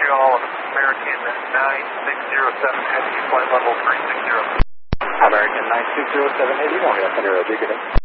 Montreal, American 9-607 Heavy, flight level 360. American 9-607 Heavy, Montreal, Center, Beacon.